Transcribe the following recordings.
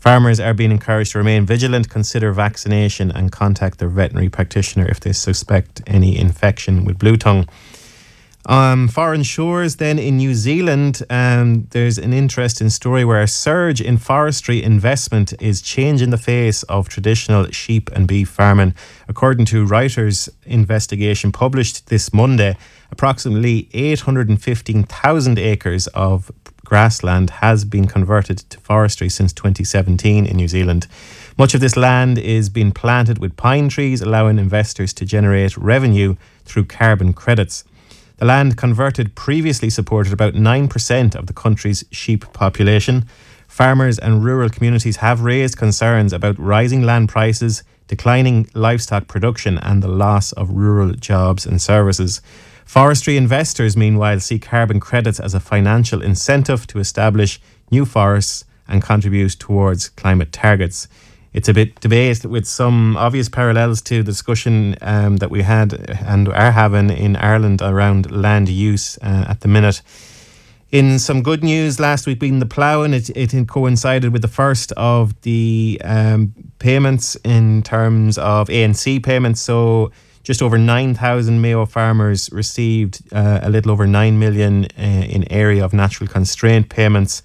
Farmers are being encouraged to remain vigilant, consider vaccination and contact their veterinary practitioner if they suspect any infection with blue tongue. Foreign shores then in New Zealand, there's an interesting story where a surge in forestry investment is changing the face of traditional sheep and beef farming. According to Reuters investigation published this Monday, approximately 815,000 acres of grassland has been converted to forestry since 2017 in New Zealand. Much of this land is being planted with pine trees, allowing investors to generate revenue through carbon credits. The land converted previously supported about 9% of the country's sheep population. Farmers and rural communities have raised concerns about rising land prices, declining livestock production, and the loss of rural jobs and services. Forestry investors, meanwhile, see carbon credits as a financial incentive to establish new forests and contribute towards climate targets. It's a bit debate with some obvious parallels to the discussion that we had and are having in Ireland around land use at the minute. In some good news last week being the ploughing, it coincided with the first of the payments in terms of ANC payments. So just over 9,000 Mayo farmers received a little over 9 million in area of natural constraint payments,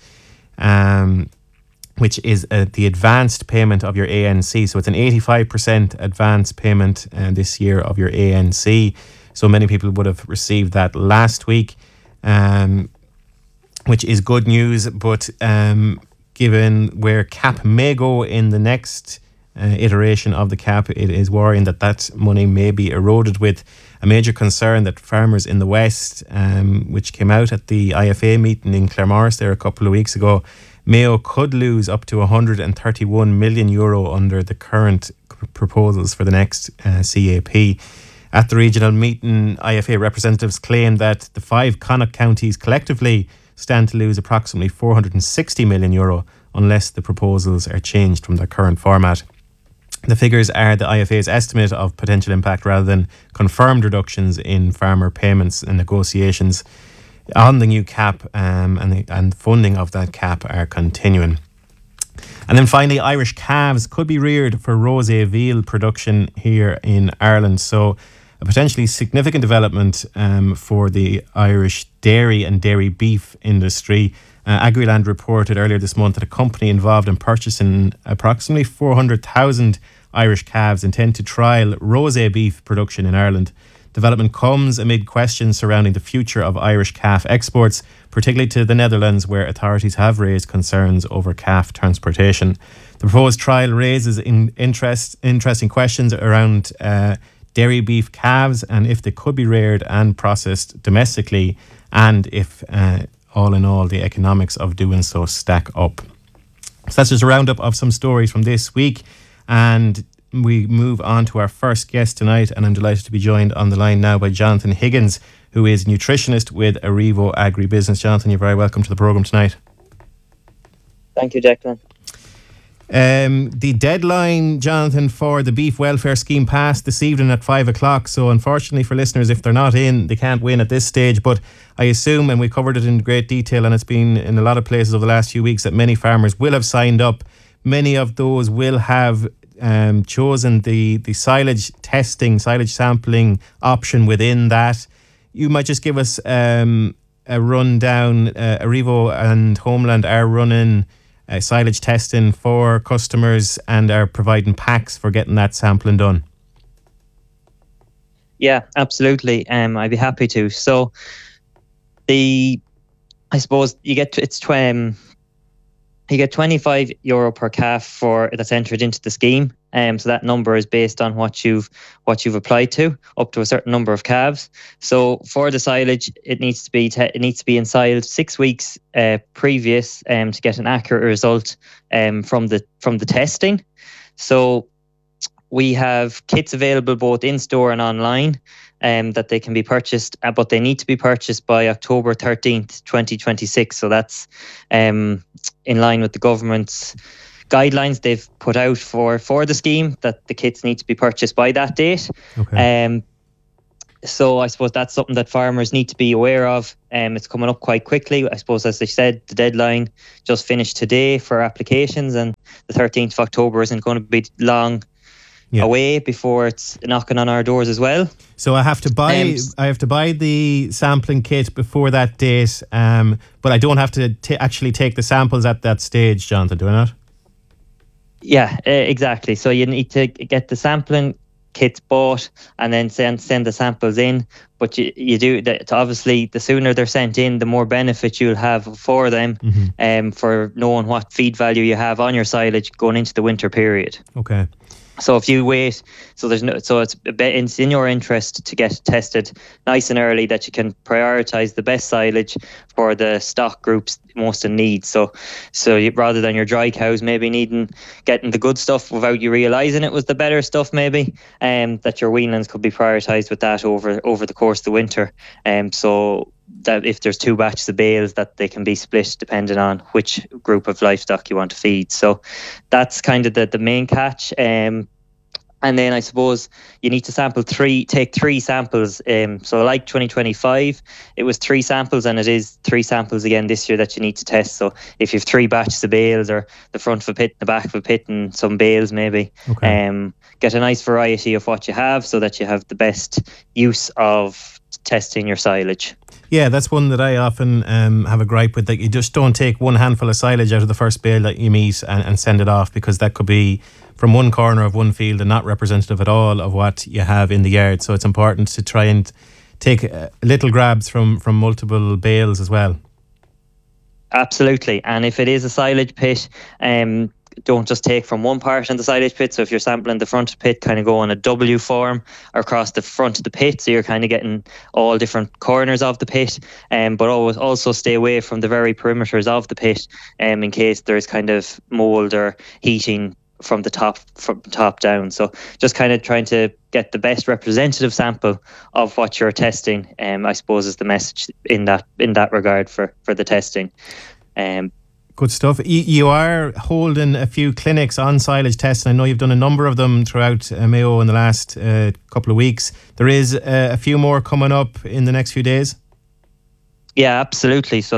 which is the advanced payment of your ANC. So it's an 85% advance payment this year of your ANC. So many people would have received that last week, which is good news. But given where CAP may go in the next iteration of the CAP, it is worrying that money may be eroded, with a major concern that farmers in the West, which came out at the IFA meeting in Claremorris there a couple of weeks ago, Mayo could lose up to €131 million under the current proposals for the next CAP. At the regional meeting, IFA representatives claimed that the 5 Connacht counties collectively stand to lose approximately €460 million unless the proposals are changed from their current format. The figures are the IFA's estimate of potential impact rather than confirmed reductions in farmer payments, and negotiations on the new cap and funding of that cap are continuing. And then finally, Irish calves could be reared for rosé veal production here in Ireland. So a potentially significant development for the Irish dairy and dairy beef industry. Agriland reported earlier this month that a company involved in purchasing approximately 400,000 Irish calves intend to trial rosé beef production in Ireland. Development comes amid questions surrounding the future of Irish calf exports, particularly to the Netherlands, where authorities have raised concerns over calf transportation. The proposed trial raises interesting questions around dairy beef calves and if they could be reared and processed domestically, and if, all in all, the economics of doing so stack up. So that's just a roundup of some stories from this week, and we move on to our first guest tonight, and I'm delighted to be joined on the line now by Jonathan Higgins, who is nutritionist with Arrivo Agribusiness. Jonathan, you're very welcome to the programme tonight. Thank you, Declan. The deadline, Jonathan, for the beef welfare scheme passed this evening at 5 o'clock. So unfortunately for listeners, if they're not in, they can't win at this stage. But I assume, and we covered it in great detail, and it's been in a lot of places over the last few weeks, that many farmers will have signed up. Many of those will have chosen the silage testing, silage sampling option within that. You might just give us a rundown. Arrivo and Homeland are running silage testing for customers and are providing packs for getting that sampling done. Yeah, absolutely. I'd be happy to. So I suppose you get €25 per calf that's entered into the scheme. So that number is based on what you've applied to, up to a certain number of calves. So for the silage, it needs to be ensiled 6 weeks previous to get an accurate result from the testing. So we have kits available both in store and online that they can be purchased, but they need to be purchased by October 13th, 2026. So that's in line with the government's guidelines they've put out for the scheme, that the kits need to be purchased by that date. Okay. So I suppose that's something that farmers need to be aware of. It's coming up quite quickly. I suppose, as they said, the deadline just finished today for applications, and the 13th of October isn't going to be long away before it's knocking on our doors as well. So I have to buy the sampling kit before that date, but I don't have to actually take the samples at that stage, Jonathan, do I not? Yeah, exactly. So you need to get the sampling kits bought and then send the samples in. But you do that. Obviously, the sooner they're sent in, the more benefit you'll have for them, for knowing what feed value you have on your silage going into the winter period. Okay. So if you wait, so it's in your interest to get tested nice and early, that you can prioritise the best silage for the stock groups most in need. So rather than your dry cows maybe getting the good stuff without you realising it was the better stuff, maybe, that your weanlings could be prioritised with that over the course of the winter. So that if there's 2 batches of bales, that they can be split depending on which group of livestock you want to feed. So that's kind of the main catch. And then I suppose you need to take 3 samples. So like 2025, it was 3 samples, and it is 3 samples again this year that you need to test. So if you have 3 batches of bales, or the front of a pit, the back of a pit, and some bales maybe, get a nice variety of what you have so that you have the best use of testing your silage. Yeah, that's one that I often have a gripe with, that you just don't take one handful of silage out of the first bale that you meet and send it off, because that could be from one corner of one field and not representative at all of what you have in the yard. So it's important to try and take little grabs from multiple bales as well. Absolutely. And if it is a silage pit, don't just take from one part in the silage pit. So if you're sampling the front of the pit, kind of go on a W form across the front of the pit, so you're kind of getting all different corners of the pit, but always also stay away from the very perimeters of the pit, in case there's kind of mold or heating from the top down. So just kind of trying to get the best representative sample of what you're testing, I suppose, is the message in that regard for the testing. Good stuff. You are holding a few clinics on silage testing. I know you've done a number of them throughout Mayo in the last couple of weeks. There is a few more coming up in the next few days. Yeah, absolutely. So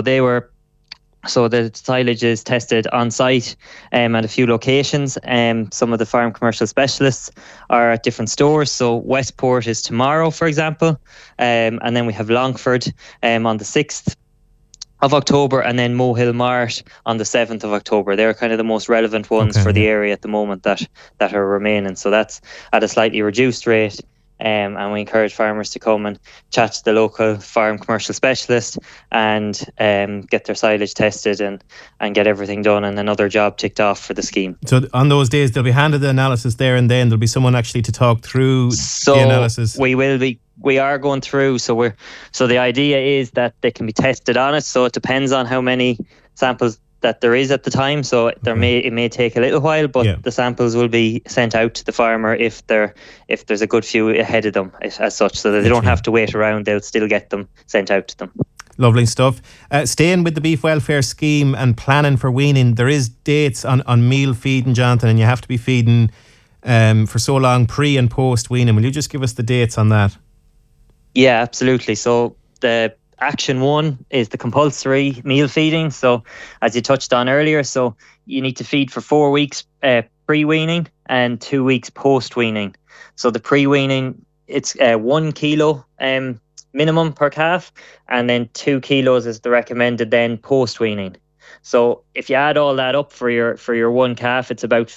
the silage is tested on site at a few locations. Some of the farm commercial specialists are at different stores. So Westport is tomorrow, for example, and then we have Longford on the 6th of October, and then Mohill Mart on the 7th of October. They're kind of the most relevant ones for the area at the moment that are remaining. So that's at a slightly reduced rate. And we encourage farmers to come and chat to the local farm commercial specialist and get their silage tested and get everything done and another job ticked off for the scheme. So on those days, they'll be handed the analysis there and then. There'll be someone actually to talk through the analysis. We are going through. So the idea is that they can be tested on it. So it depends on how many samples that there is at the time. So it may take a little while, but the samples will be sent out to the farmer if there's a good few ahead of them as such, so that they don't have to wait around. They'll still get them sent out to them. Lovely stuff. Staying with the beef welfare scheme and planning for weaning, there is dates on meal feeding, Jonathan, and you have to be feeding for so long pre and post weaning. Will you just give us the dates on that? Yeah, absolutely. So the Action 1 is the compulsory meal feeding. So as you touched on earlier, so you need to feed for 4 weeks pre-weaning and 2 weeks post-weaning. So the pre-weaning, it's 1 kilo minimum per calf, and then 2 kilos is the recommended then post-weaning. So if you add all that up for your one calf, it's about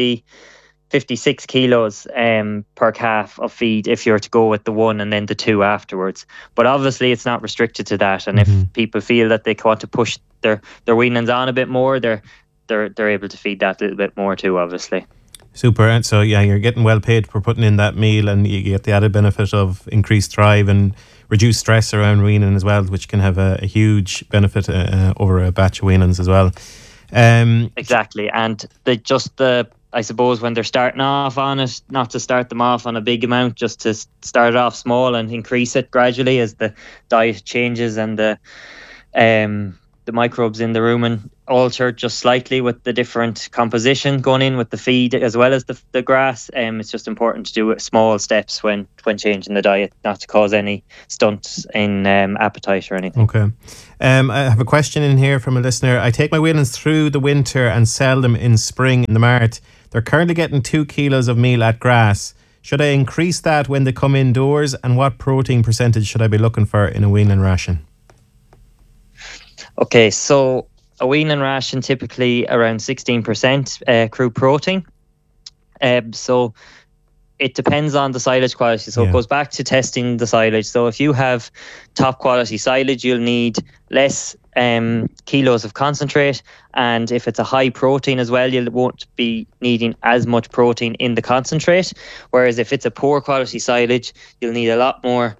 56 kilos per calf of feed if you're to go with the 1 and then the 2 afterwards. But obviously it's not restricted to that, and if people feel that they want to push their weanings on a bit more, they're able to feed that a little bit more too, obviously. Super. And so you're getting well paid for putting in that meal, and you get the added benefit of increased thrive and reduced stress around weaning as well, which can have a huge benefit over a batch of weanings as well. Exactly. And I suppose when they're starting off on it, not to start them off on a big amount, just to start it off small and increase it gradually as the diet changes and the microbes in the rumen altered just slightly with the different composition going in with the feed as well as the grass. It's just important to do small steps when changing the diet, not to cause any stunts in appetite or anything. Okay. I have a question in here from a listener. I take my weanlings through the winter and sell them in spring in the mart. They're currently getting 2 kilos of meal at grass. Should I increase that when they come indoors? And what protein percentage should I be looking for in a weanling ration? Okay, so a weanling ration typically around 16% crude protein. So it depends on the silage quality. So It goes back to testing the silage. So if you have top quality silage, you'll need less kilos of concentrate. And if it's a high protein as well, you won't be needing as much protein in the concentrate. Whereas if it's a poor quality silage, you'll need a lot more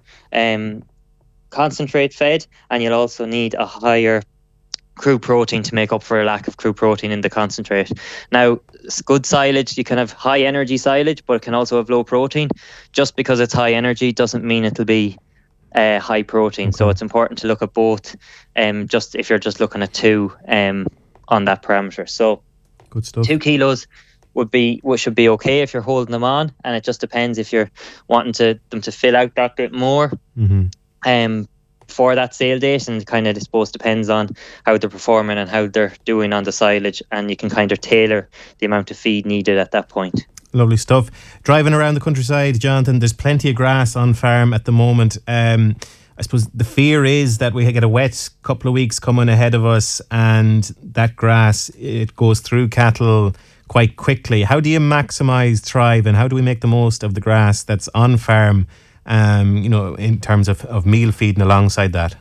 concentrate fed, and you'll also need a higher crude protein to make up for a lack of crude protein in the concentrate. Now, good silage, you can have high energy silage, but it can also have low protein. Just because it's high energy doesn't mean it'll be high protein. So it's important to look at both, just if you're just looking at two on that parameter. So good stuff. 2 kilos should be okay if you're holding them on, and it just depends if you're wanting them to fill out that bit more. For that sale date, and kind of, I suppose, depends on how they're performing and how they're doing on the silage, and you can kind of tailor the amount of feed needed at that point. Lovely stuff. Driving around the countryside, Jonathan, there's plenty of grass on farm at the moment. I suppose the fear is that we get a wet couple of weeks coming ahead of us, and that grass, it goes through cattle quite quickly. How do you maximise thrive, and how do we make the most of the grass that's on farm, in terms of meal feeding alongside that?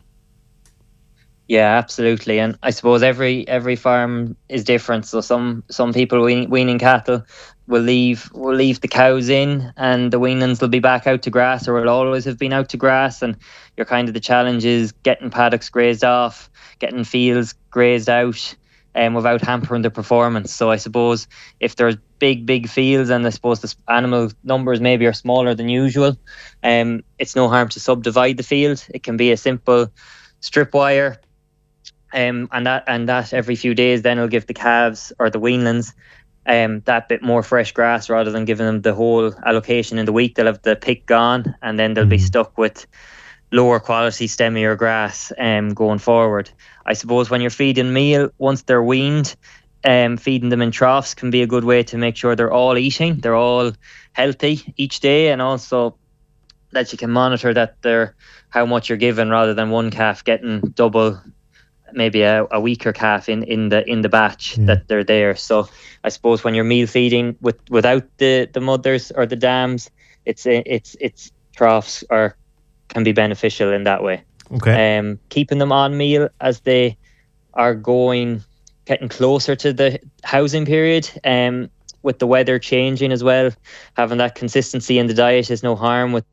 Yeah, absolutely. And I suppose every farm is different. So some people weaning cattle will leave the cows in, and the weanlings will be back out to grass, or will always have been out to grass. And the challenge is getting paddocks grazed off, getting fields grazed out, without hampering the performance. So I suppose if there's big fields, and I suppose the animal numbers maybe are smaller than usual, it's no harm to subdivide the field. It can be a simple strip wire, and that every few days then will give the calves or the weanlings that bit more fresh grass, rather than giving them the whole allocation in the week. They'll have the pick gone, and then they'll be stuck with lower quality stemmier grass going forward. I suppose when you're feeding meal, once they're weaned, feeding them in troughs can be a good way to make sure they're all eating, they're all healthy each day, and also that you can monitor that how much you're giving, rather than one calf getting double, maybe a weaker calf in the batch that they're there. So I suppose when you're meal feeding without the mothers or the dams, it's troughs can be beneficial in that way. Okay. Keeping them on meal as they are getting closer to the housing period, with the weather changing as well, having that consistency in the diet is no harm. With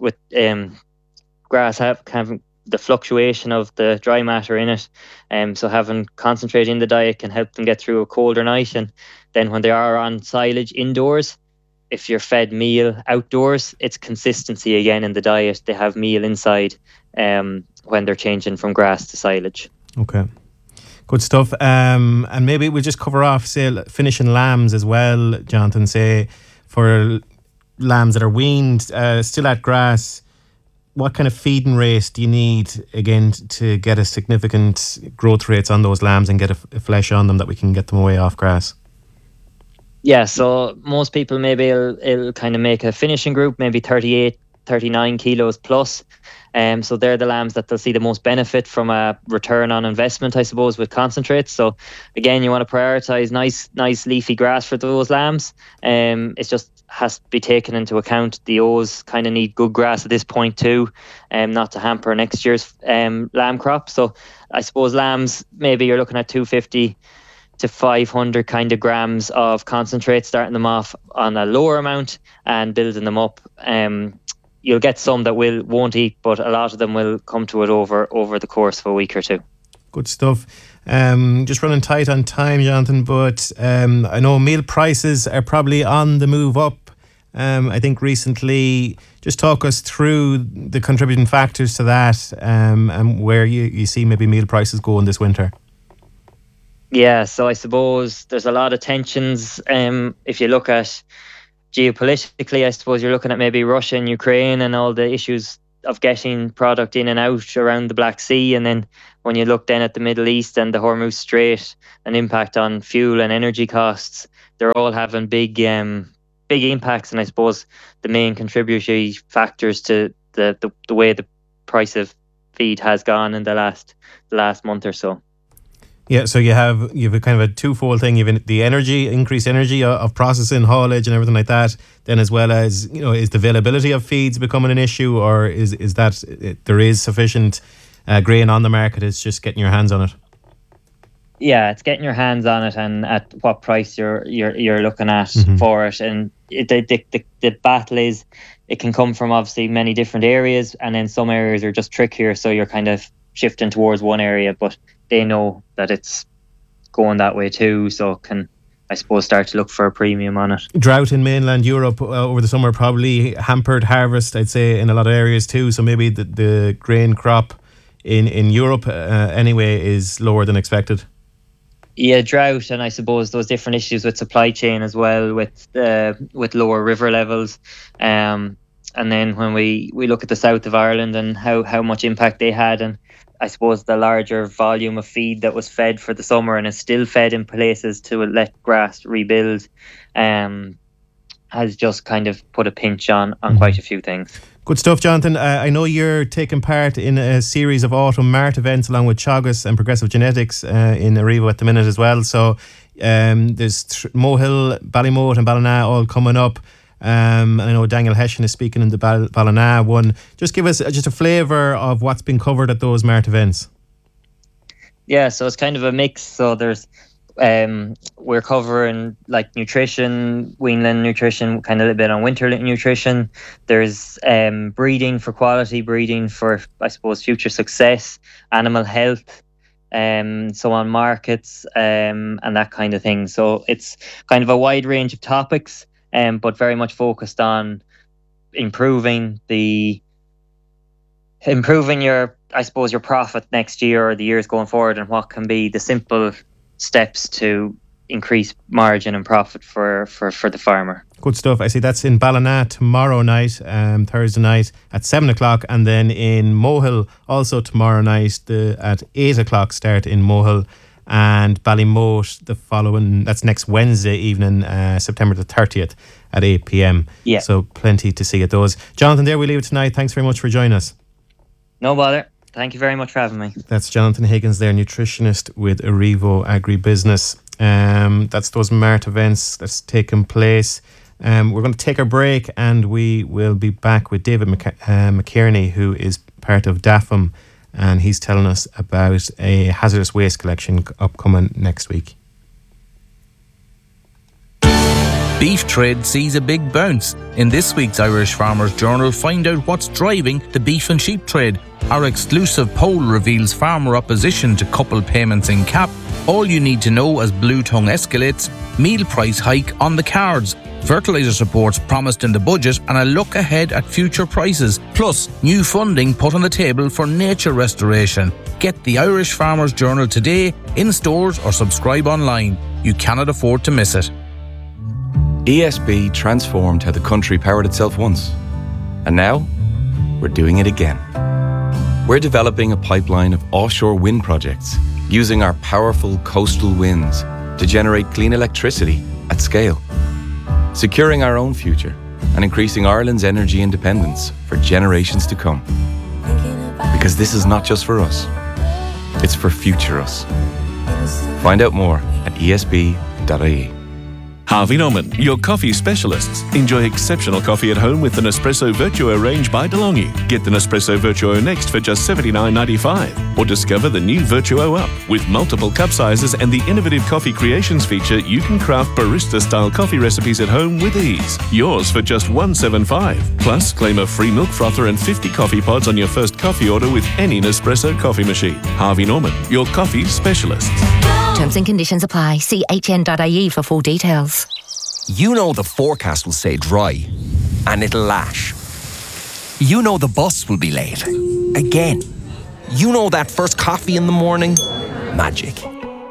grass having the fluctuation of the dry matter in it, so having concentrate in the diet can help them get through a colder night. And then when they are on silage indoors, if you're fed meal outdoors, it's consistency again in the diet. They have meal inside when they're changing from grass to silage. Okay. Good stuff. And maybe we'll just cover off, say, finishing lambs as well, Jonathan. Say, for lambs that are weaned, still at grass, what kind of feeding rate do you need, again, to get a significant growth rates on those lambs and get a flesh on them that we can get them away off grass? Yeah, so most people maybe it'll kind of make a finishing group, maybe 38, 39 kilos plus. So they're the lambs that they'll see the most benefit from a return on investment, I suppose, with concentrates. So again, you want to prioritise nice leafy grass for those lambs. It just has to be taken into account. The O's kind of need good grass at this point too, not to hamper next year's lamb crop. So I suppose lambs, maybe you're looking at 250 to 500 kind of grams of concentrate, starting them off on a lower amount and building them up. You'll get some that won't eat, but a lot of them will come to it over the course of a week or two. Good stuff. Just running tight on time, Jonathan, but I know meal prices are probably on the move up. I think recently, just talk us through the contributing factors to that, and where you see maybe meal prices going this winter. Yeah, so I suppose there's a lot of tensions. If you look at geopolitically, I suppose you're looking at maybe Russia and Ukraine and all the issues of getting product in and out around the Black Sea. And then when you look then at the Middle East and the Hormuz Strait, an impact on fuel and energy costs, they're all having big impacts. And I suppose the main contributory factors to the way the price of feed has gone in the last month or so. Yeah, so you have a kind of a twofold thing. You've the increased energy of processing, haulage, and everything like that. Then, as well as is the availability of feeds becoming an issue, or is that there is sufficient grain on the market? It's just getting your hands on it. Yeah, it's getting your hands on it and at what price you're looking at for it. And the battle is, it can come from obviously many different areas, and then some areas are just trickier. So you're kind of shifting towards one area, but they know that it's going that way too, so can, I suppose, start to look for a premium on it. Drought in mainland Europe over the summer probably hampered harvest, I'd say, in a lot of areas too. So maybe the grain crop in Europe anyway is lower than expected. Yeah, drought, and I suppose those different issues with supply chain as well, with lower river levels. And then when we look at the south of Ireland and how much impact they had, and I suppose the larger volume of feed that was fed for the summer and is still fed in places to let grass rebuild, has just kind of put a pinch on quite a few things. Good stuff, Jonathan. I know you're taking part in a series of autumn mart events along with Teagasc and Progressive Genetics in Arrivo at the minute as well. So there's Mohill, Ballymote and Ballina all coming up. And I know Daniel Hessian is speaking in the Ballina one. Just give us just a flavour of what's been covered at those mart events. Yeah, so it's kind of a mix. So there's we're covering like nutrition, weanling nutrition, kind of a little bit on winter nutrition. There's breeding for quality, breeding for, I suppose, future success, animal health, so on markets, and that kind of thing. So it's kind of a wide range of topics, but very much focused on improving your, I suppose, your profit next year or the years going forward, and what can be the simple steps to increase margin and profit for the farmer. Good stuff. I see that's in Ballina tomorrow night, Thursday night at 7 o'clock, and then in Mohill also tomorrow night at 8 o'clock start in Mohill, and Ballymote the following, that's next Wednesday evening, September the 30th at 8 p.m. Yeah. So plenty to see at those. Jonathan, there we leave it tonight. Thanks very much for joining us. No bother. Thank you very much for having me. That's Jonathan Higgins there, nutritionist with Arrivo Agribusiness. That's those mart events that's taken place. We're going to take a break and we will be back with David McKierney, who is part of DAFM, and he's telling us about a hazardous waste collection upcoming next week. Beef trade sees a big bounce. In this week's Irish Farmers Journal, find out what's driving the beef and sheep trade. Our exclusive poll reveals farmer opposition to coupled payments in CAP. All you need to know as blue tongue escalates, meal price hike on the cards, fertiliser supports promised in the budget, and a look ahead at future prices. Plus, new funding put on the table for nature restoration. Get the Irish Farmers Journal today, in stores or subscribe online. You cannot afford to miss it. ESB transformed how the country powered itself once. And now, we're doing it again. We're developing a pipeline of offshore wind projects, using our powerful coastal winds to generate clean electricity at scale, securing our own future and increasing Ireland's energy independence for generations to come. Because this is not just for us, it's for future us. Find out more at esb.ie. Harvey Norman, your coffee specialists. Enjoy exceptional coffee at home with the Nespresso Virtuo range by DeLonghi. Get the Nespresso Virtuo next for just $79.95. Or discover the new Virtuo Up. With multiple cup sizes and the innovative coffee creations feature, you can craft barista-style coffee recipes at home with ease. Yours for just $175. Plus, claim a free milk frother and 50 coffee pods on your first coffee order with any Nespresso coffee machine. Harvey Norman, your coffee specialists. Terms and conditions apply. See hn.ie for full details. You know the forecast will stay dry and it'll lash. You know the bus will be late. Again. You know that first coffee in the morning? Magic.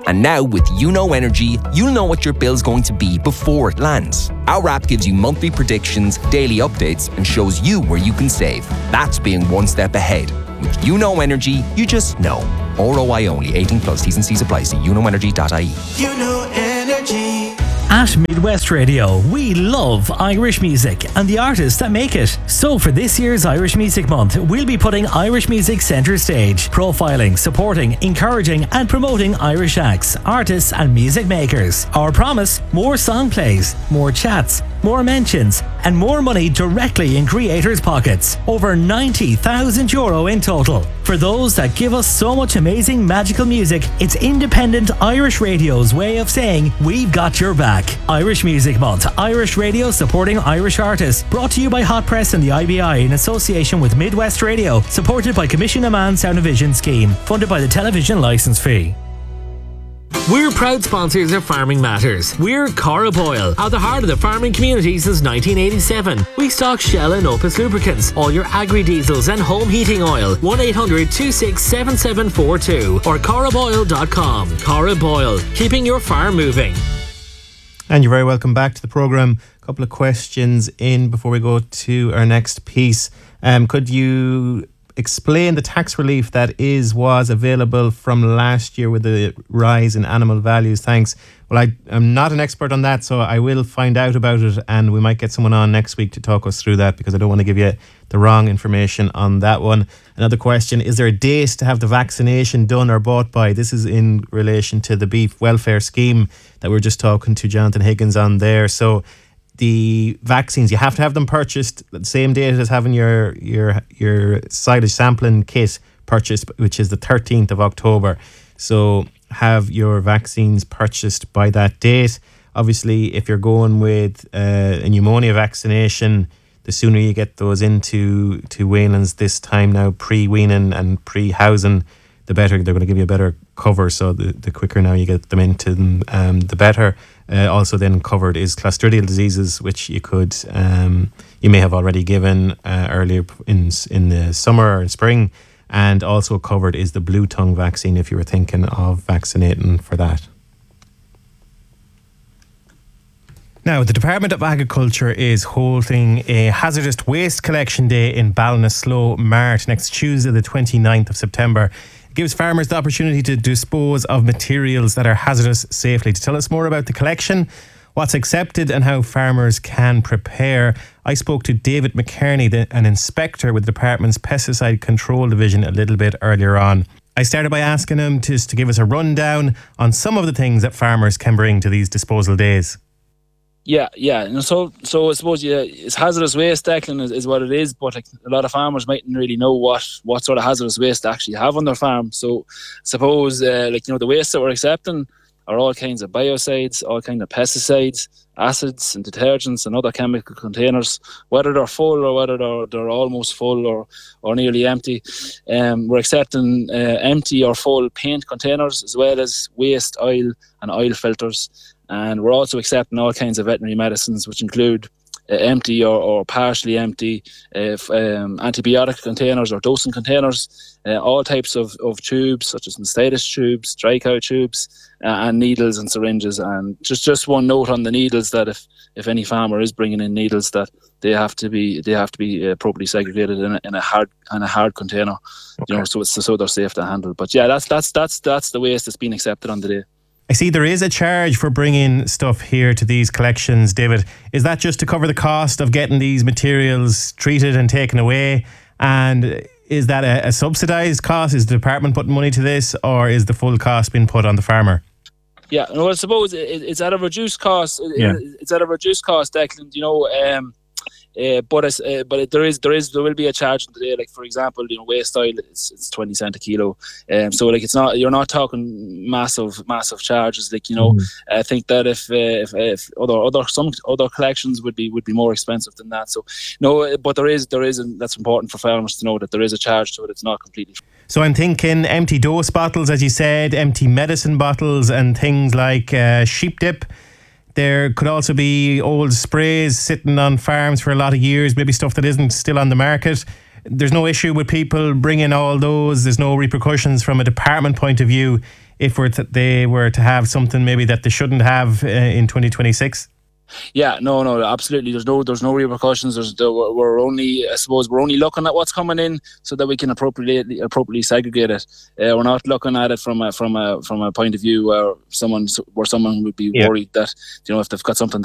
And now with YouKnow Energy, you'll know what your bill's going to be before it lands. Our app gives you monthly predictions, daily updates, and shows you where you can save. That's being one step ahead. With YouKnow Energy, you just know. ROI only. 18 plus. T's and C's apply. See youknowenergy.ie. YouKnow Energy. At Midwest Radio, we love Irish music and the artists that make it. So for this year's Irish Music Month, we'll be putting Irish music centre stage, profiling, supporting, encouraging and promoting Irish acts, artists and music makers. Our promise, more song plays, more chats, more mentions and more money directly in creators' pockets. Over €90,000 in total. For those that give us so much amazing magical music, it's independent Irish radio's way of saying we've got your back. Irish Music Month, Irish radio supporting Irish artists. Brought to you by Hot Press and the IBI in association with Midwest Radio. Supported by Commission Amman Sound and Vision Scheme. Funded by the Television Licence Fee. We're proud sponsors of Farming Matters. We're Cora Boyle, at the heart of the farming community since 1987. We stock Shell and Opus lubricants, all your agri-diesels and home heating oil. 1-800-267742 or coraboyle.com. Cora Boyle, keeping your farm moving. And you're very welcome back to the programme. A couple of questions in before we go to our next piece. Could you explain the tax relief that was available from last year with the rise in animal values? Thanks. Well, I'm not an expert on that, so I will find out about it, and we might get someone on next week to talk us through that, because I don't want to give you the wrong information on that one. Another question, is there a date to have the vaccination done or bought by? This is in relation to the beef welfare scheme that we were just talking to Jonathan Higgins on there. So the vaccines, you have to have them purchased the same date as having your silage sampling kit purchased, which is the 13th of October. So have your vaccines purchased by that date. Obviously, if you're going with a pneumonia vaccination, the sooner you get those into Wayland's this time now, pre-weaning and pre-housing, the better. They're going to give you a better cover, so the quicker now you get them into them, the better. Also then covered is clostridial diseases, which you may have already given earlier in the summer or in spring. And also covered is the blue tongue vaccine if you were thinking of vaccinating for that. Now, the Department of Agriculture is holding a hazardous waste collection day in Ballinasloe Mart next Tuesday, the 29th of September. It gives farmers the opportunity to dispose of materials that are hazardous safely. To tell us more about the collection, what's accepted and how farmers can prepare, I spoke to David McKerney, an inspector with the department's Pesticide Control Division, a little bit earlier on. I started by asking him just to give us a rundown on some of the things that farmers can bring to these disposal days. Yeah. And so I suppose it's hazardous waste, Declan, is what it is. But like, a lot of farmers mightn't really know what sort of hazardous waste they actually have on their farm. So I suppose the waste that we're accepting are all kinds of biocides, all kinds of pesticides, acids and detergents and other chemical containers, whether they're full or whether they're almost full or nearly empty. We're accepting empty or full paint containers, as well as waste oil and oil filters. And we're also accepting all kinds of veterinary medicines, which include empty or partially empty antibiotic containers or dosing containers, all types of tubes such as mastitis tubes, dry cow tubes, and needles and syringes. And just one note on the needles, that if any farmer is bringing in needles, that they have to be properly segregated in a hard container, okay. So they're safe to handle. But yeah, that's the waste that's been accepted on the day. I see there is a charge for bringing stuff here to these collections, David. Is that just to cover the cost of getting these materials treated and taken away? And is that a subsidised cost? Is the department putting money to this, or is the full cost being put on the farmer? Yeah, well, I suppose it's at a reduced cost. It's at a reduced cost, Declan. But there will be a charge today. Like, for example, waste oil, it's 20 cents a kilo. So like, you're not talking massive charges. Like, I think that if some other collections would be more expensive than that. So no, but there is, and that's important for farmers to know, that there is a charge to it. It's not completely. So I'm thinking empty dose bottles, as you said, empty medicine bottles, and things like sheep dip. There could also be old sprays sitting on farms for a lot of years, maybe stuff that isn't still on the market. There's no issue with people bringing all those. There's no repercussions from a department point of view if they were to have something maybe that they shouldn't have in 2026? Yeah, no, absolutely. There's no repercussions. We're only looking at what's coming in so that we can appropriately segregate it. We're not looking at it from a point of view where someone would be worried that if they've got something